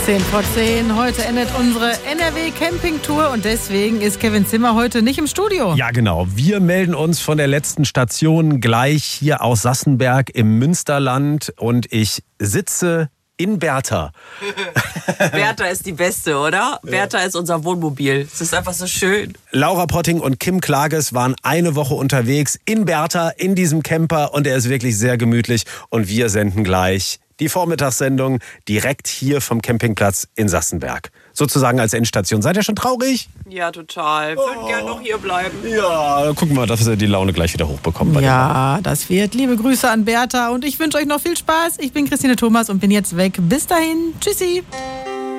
10:10. Heute endet unsere NRW-Campingtour und deswegen ist Kevin Zimmer heute nicht im Studio. Ja, genau. Wir melden uns von der letzten Station gleich hier aus Sassenberg im Münsterland und ich sitze in Bertha. Bertha ist die Beste, oder? Bertha ist unser Wohnmobil. Es ist einfach so schön. Laura Potting und Kim Klages waren eine Woche unterwegs in Bertha, in diesem Camper und er ist wirklich sehr gemütlich und wir senden gleich die Vormittagssendung direkt hier vom Campingplatz in Sassenberg. Sozusagen als Endstation. Seid ihr schon traurig? Ja, total. Würden gerne noch hier bleiben. Ja, gucken wir mal, dass wir die Laune gleich wieder hochbekommen. Ja, das wird. Liebe Grüße an Bertha und ich wünsche euch noch viel Spaß. Ich bin Christine Thomas und bin jetzt weg. Bis dahin. Tschüssi.